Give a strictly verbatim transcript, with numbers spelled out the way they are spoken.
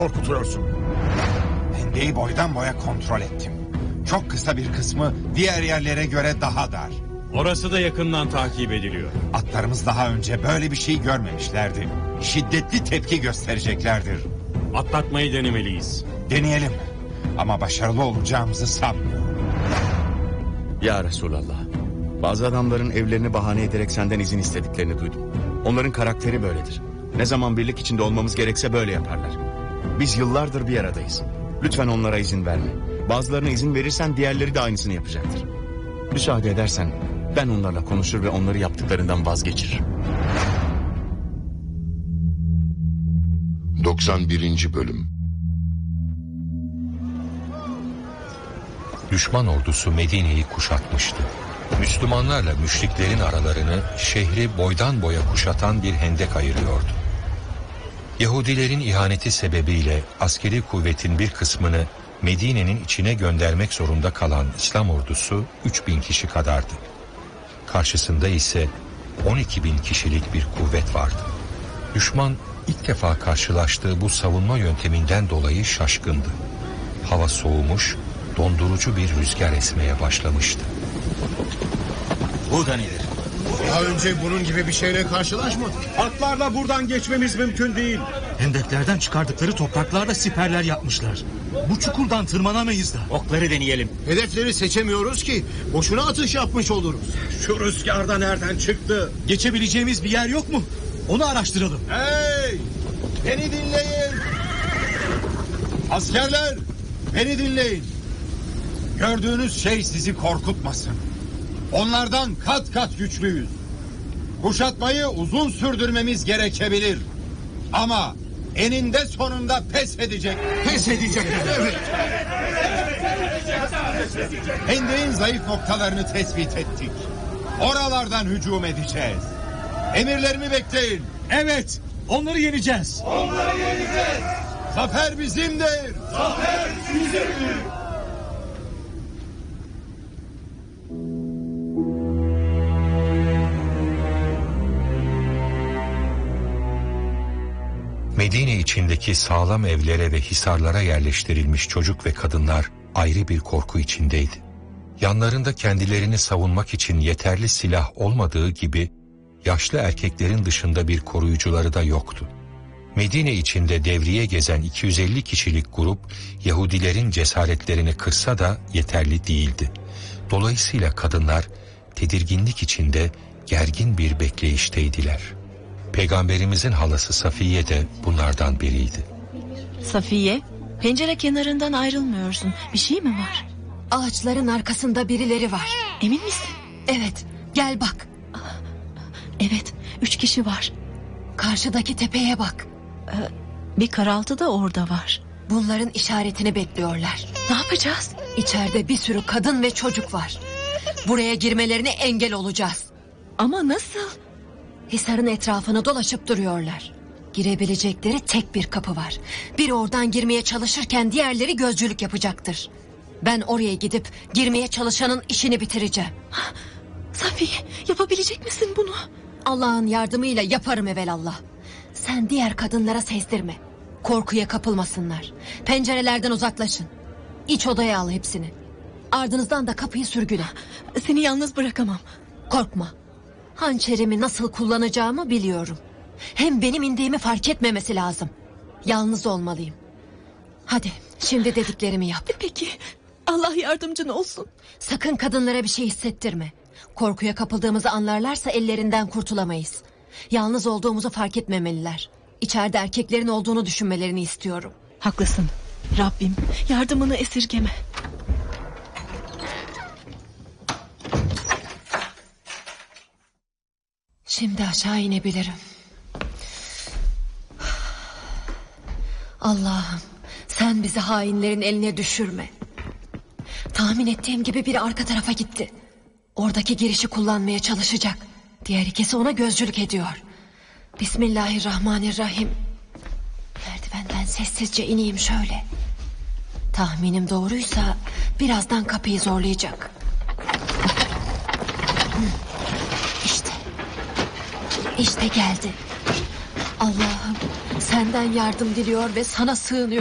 korkutuyorsun? Hendeyi boydan boya kontrol ettim. Çok kısa bir kısmı diğer yerlere göre daha dar. Orası da yakından takip ediliyor. Atlarımız daha önce böyle bir şey görmemişlerdi. Şiddetli tepki göstereceklerdir. Atlatmayı denemeliyiz. Deneyelim. Ama başarılı olacağımızı sanmıyorum. Ya Resulallah. Bazı adamların evlerini bahane ederek senden izin istediklerini duydum. Onların karakteri böyledir. Ne zaman birlik içinde olmamız gerekse böyle yaparlar. Biz yıllardır bir aradayız. Lütfen onlara izin verme. Bazılarına izin verirsen diğerleri de aynısını yapacaktır. Müsaade edersen ben onlarla konuşur ve onları yaptıklarından vazgeçiririm. doksan birinci Bölüm. Düşman ordusu Medine'yi kuşatmıştı. Müslümanlarla müşriklerin aralarını şehri boydan boya kuşatan bir hendek ayırıyordu. Yahudilerin ihaneti sebebiyle askeri kuvvetin bir kısmını Medine'nin içine göndermek zorunda kalan İslam ordusu üç bin kişi kadardı. Karşısında ise on iki bin kişilik bir kuvvet vardı. Düşman ilk defa karşılaştığı bu savunma yönteminden dolayı şaşkındı. Hava soğumuş, dondurucu bir rüzgar esmeye başlamıştı. Buradan ileri. Daha önce bunun gibi bir şeyle karşılaşmadık. Atlarla buradan geçmemiz mümkün değil. Hendeklerden çıkardıkları topraklarla siperler yapmışlar. Bu çukurdan tırmanamayız da. Okları deneyelim. Hedefleri seçemiyoruz ki. Boşuna atış yapmış oluruz. Şu rüzgarda nereden çıktı? Geçebileceğimiz bir yer yok mu? Onu araştıralım. Hey! Beni dinleyin! Askerler! Beni dinleyin! Gördüğünüz şey sizi korkutmasın. Onlardan kat kat güçlüyüz. Kuşatmayı uzun sürdürmemiz gerekebilir. Ama eninde sonunda pes edecek. Pes edecek. Evet. Hendeğin zayıf noktalarını tespit ettik. Oralardan hücum edeceğiz. Emirlerimi bekleyin. Evet, onları yeneceğiz. Onları yeneceğiz. Zafer bizimdir. Zafer bizimdir. Medine içindeki sağlam evlere ve hisarlara yerleştirilmiş çocuk ve kadınlar ayrı bir korku içindeydi. Yanlarında kendilerini savunmak için yeterli silah olmadığı gibi yaşlı erkeklerin dışında bir koruyucuları da yoktu. Medine içinde devriye gezen iki yüz elli kişilik grup Yahudilerin cesaretlerini kırsa da yeterli değildi. Dolayısıyla kadınlar tedirginlik içinde gergin bir bekleyişteydiler. Peygamberimizin halası Safiye de bunlardan biriydi. Safiye, pencere kenarından ayrılmıyorsun. Bir şey mi var? Ağaçların arkasında birileri var. Emin misin? Evet, gel bak. Evet, üç kişi var. Karşıdaki tepeye bak. Ee, bir karaltı da orada var. Bunların işaretini bekliyorlar. Ne yapacağız? İçeride bir sürü kadın ve çocuk var. Buraya girmelerine engel olacağız. Ama nasıl? Hisarın etrafını dolaşıp duruyorlar. Girebilecekleri tek bir kapı var. Biri oradan girmeye çalışırken diğerleri gözcülük yapacaktır. Ben oraya gidip girmeye çalışanın işini bitireceğim. Safiye, yapabilecek misin bunu? Allah'ın yardımıyla yaparım evelallah. Sen diğer kadınlara sezdirme. Korkuya kapılmasınlar. Pencerelerden uzaklaşın. İç odaya al hepsini. Ardınızdan da kapıyı sürgüle. Seni yalnız bırakamam. Korkma. Hançerimi nasıl kullanacağımı biliyorum. Hem benim indiğimi fark etmemesi lazım. Yalnız olmalıyım. Hadi şimdi dediklerimi yap. Peki, Allah yardımcın olsun. Sakın kadınlara bir şey hissettirme. Korkuya kapıldığımızı anlarlarsa ellerinden kurtulamayız. Yalnız olduğumuzu fark etmemeliler. İçeride erkeklerin olduğunu düşünmelerini istiyorum. Haklısın. Rabbim yardımını esirgeme. Şimdi aşağı inebilirim. Allah'ım, sen bizi hainlerin eline düşürme. Tahmin ettiğim gibi biri arka tarafa gitti. Oradaki girişi kullanmaya çalışacak. Diğer ikisi ona gözcülük ediyor. Bismillahirrahmanirrahim. Merdivenden sessizce ineyim şöyle. Tahminim doğruysa birazdan kapıyı zorlayacak. İşte. İşte geldi. Allah'ım, Senden yardım diliyor ve sana sığınıyor.